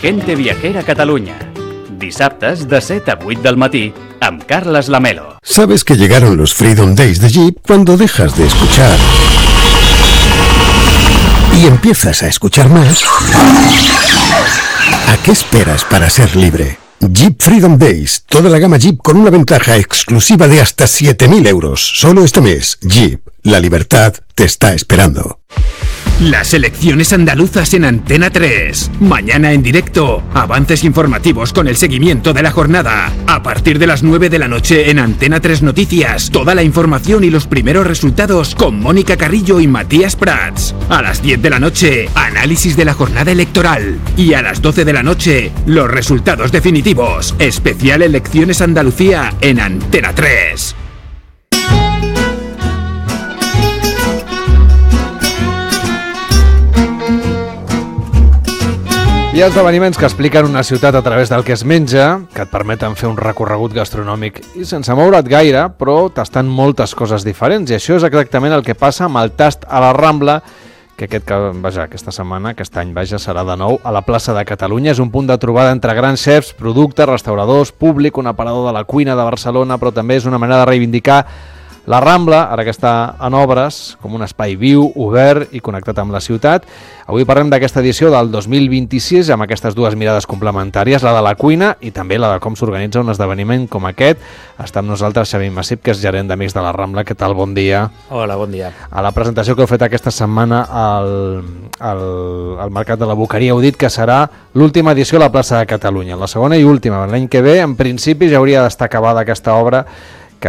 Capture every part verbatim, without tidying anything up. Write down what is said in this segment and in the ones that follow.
Gente Viajera Catalunya. Dissabtes de set a vuit del matí amb Carles Lamelo. Sabes que llegaron los Freedom Days de Jeep cuando dejas de escuchar y empiezas a escuchar más. ¿A qué esperas para ser libre? Jeep Freedom Days, toda la gama Jeep con una ventaja exclusiva de hasta siete mil euros. Solo este mes, Jeep, la libertad te está esperando. Las elecciones andaluzas en Antena tres. Mañana en directo, avances informativos con el seguimiento de la jornada. A partir de las nueve de la noche en Antena tres Noticias, toda la información y los primeros resultados con Mónica Carrillo y Matías Prats. A las diez de la noche, análisis de la jornada electoral. Y a las doce de la noche, los resultados definitivos. Especial Elecciones Andalucía en Antena tres. Hi ha esdeveniments que expliquen una ciutat a través del que es menja, que et permeten fer un recorregut gastronòmic i sense moure't gaire, però tastant moltes coses diferents. I això és exactament el que passa amb el tast a la Rambla, que aquest, vaja, aquesta setmana, aquest any, vaja, serà de nou a la plaça de Catalunya. És un punt de trobada entre grans xefs, productes, restauradors, públic, un aparador de la cuina de Barcelona, però també és una manera de reivindicar la Rambla, ara que està en obres, com un espai viu, obert i connectat amb la ciutat. Avui parlem d'aquesta edició del dos mil vint-i-sis amb aquestes dues mirades complementàries, la de la cuina i també la de com s'organitza un esdeveniment com aquest. Està amb nosaltres Xavi Massip, que és gerent d'Amics de la Rambla. Què tal? Bon dia. Hola, bon dia. A la presentació que heu fet aquesta setmana al, al, al Mercat de la Boqueria heu dit que serà l'última edició a la plaça de Catalunya, la segona i última. L'any que ve, en principi, ja hauria d'estar acabada aquesta obra que,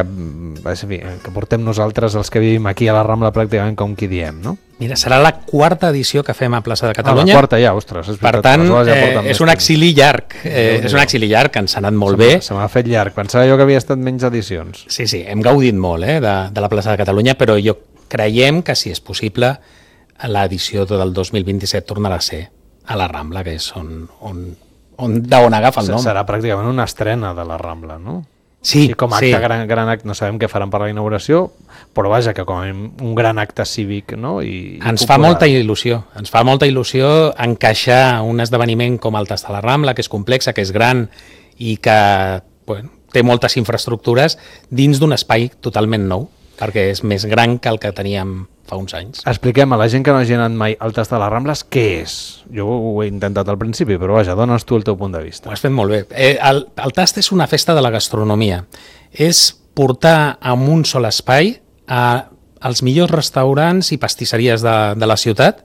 que portem nosaltres, els que vivim aquí a la Rambla, pràcticament com qui diem, no? Mira, serà la quarta edició que fem a plaça de Catalunya. Ah, la quarta ja, ostres. És per veritat, tant, ja eh, és un exili llarg. Eh, és un exili llarg que ens ha anat molt bé. Se m'ha fet llarg. Pensava jo que havia estat menys edicions. Sí, sí, hem gaudit molt eh, de, de la plaça de Catalunya, però jo creiem que, si és possible, l'edició del dos mil vint-i-set tornarà a ser a la Rambla, que és on, on, on, d'on agafa el nom. Serà pràcticament una estrena de la Rambla, no? Sí, I com a acte, sí. gran, gran acte, no sabem què faran per la inauguració, però vaja, que com a un gran acte cívic, no? I, ens i fa molta il·lusió, ens fa molta il·lusió encaixar un esdeveniment com el Tast a la Rambla, que és complex, que és gran i que bueno, té moltes infraestructures dins d'un espai totalment nou, perquè és més gran que el que teníem fa uns anys. Expliquem a la gent que no hagi anat mai al Tast de les Rambles què és. Jo ho he intentat al principi, però vaja, dones tu el teu punt de vista. Ho has fet molt bé. Eh, el, el Tast és una festa de la gastronomia. És portar en un sol espai a, als millors restaurants i pastisseries de, de la ciutat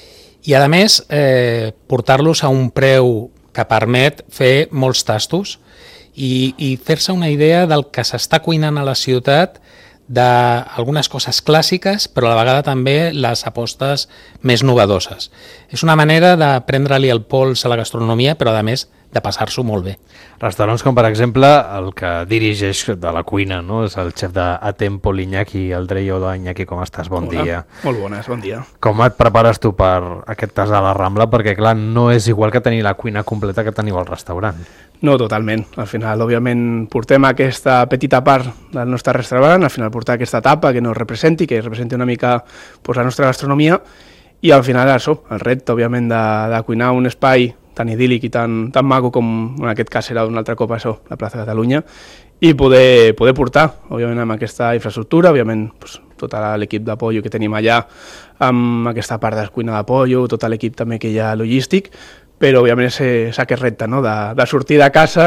i, a més, eh, portar-los a un preu que permet fer molts tastos i, i fer-se una idea del que s'està cuinant a la ciutat, d'algunes coses clàssiques, però a la vegada també les apostes més novedoses. És una manera de prendre-li el pols a la gastronomia, però a més de passar-s'ho molt bé. Restaurants com, per exemple, el que dirigeix de la cuina, no? És el xef d'A Tempo, l'Iñaki, el Dreyo d'Iñaki. Com estàs? Bon Hola. dia. Molt bones, bon dia. Com et prepares tu per aquest tas a la Rambla? Perquè, clar, no és igual que tenir la cuina completa que teniu al restaurant. No, totalment. Al final, òbviament, portem aquesta petita part del nostre restaurant, al final portar aquesta tapa que nos representi, que representi una mica pues, la nostra gastronomia, i al final això, el repte, òbviament, de, de cuinar un espai tan idíl·lic i tan, tan maco com en aquest cas serà un altre cop això, la plaça de Catalunya, i poder, poder portar, òbviament, amb aquesta infraestructura, òbviament, pues, tot l'equip de pollo que tenim allà, amb aquesta part de cuina de pollo, tot l'equip també que hi ha logístic, però òbviament és, és aquest repte, no? de, de sortir de casa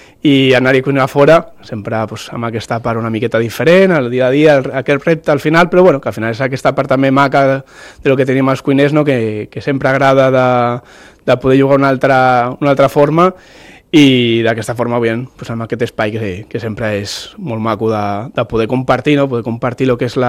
i anar-hi a cuinar fora, sempre pues, amb aquesta part una miqueta diferent, el dia a dia, el, aquest repte al final, però bueno, que al final és aquesta part també maca de, de lo que tenim els cuiners, no? que, que sempre agrada de, de poder jugar una altra, una altra forma, i d'aquesta forma, òbviament, pues, amb aquest espai que, que sempre és molt maco de, de poder compartir, no? poder compartir el que és la